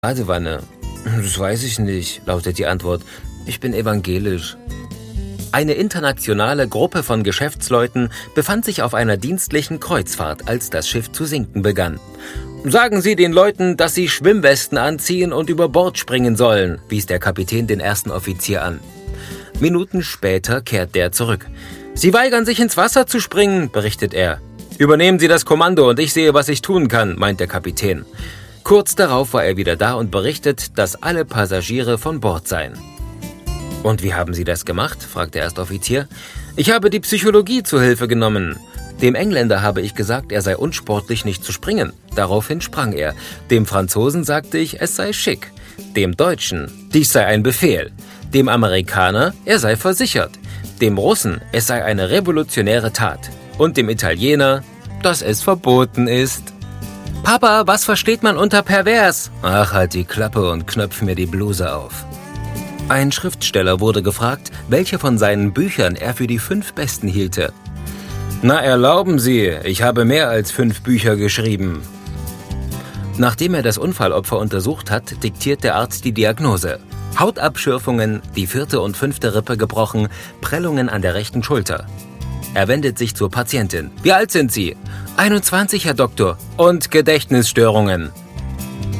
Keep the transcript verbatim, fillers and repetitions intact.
Badewanne. Das weiß ich nicht, lautet die Antwort. Ich bin evangelisch. Eine internationale Gruppe von Geschäftsleuten befand sich auf einer dienstlichen Kreuzfahrt, als das Schiff zu sinken begann. »Sagen Sie den Leuten, dass sie Schwimmwesten anziehen und über Bord springen sollen«, wies der Kapitän den ersten Offizier an. Minuten später kehrt der zurück. »Sie weigern sich ins Wasser zu springen«, berichtet er. »Übernehmen Sie das Kommando und ich sehe, was ich tun kann«, meint der Kapitän. Kurz darauf war er wieder da und berichtet, dass alle Passagiere von Bord seien. »Und wie haben Sie das gemacht?«, fragt der Erstoffizier. »Ich habe die Psychologie zur Hilfe genommen. Dem Engländer habe ich gesagt, er sei unsportlich, nicht zu springen. Daraufhin sprang er. Dem Franzosen sagte ich, es sei schick. Dem Deutschen, dies sei ein Befehl. Dem Amerikaner, er sei versichert. Dem Russen, es sei eine revolutionäre Tat. Und dem Italiener, dass es verboten ist.« »Papa, was versteht man unter pervers?« »Ach, halt die Klappe und knöpf mir die Bluse auf.« Ein Schriftsteller wurde gefragt, welche von seinen Büchern er für die fünf besten hielte. »Na, erlauben Sie, ich habe mehr als fünf Bücher geschrieben.« Nachdem er das Unfallopfer untersucht hat, diktiert der Arzt die Diagnose. Hautabschürfungen, die vierte und fünfte Rippe gebrochen, Prellungen an der rechten Schulter. Er wendet sich zur Patientin. »Wie alt sind Sie?« »einundzwanzig, Herr Doktor.« »Und Gedächtnisstörungen?«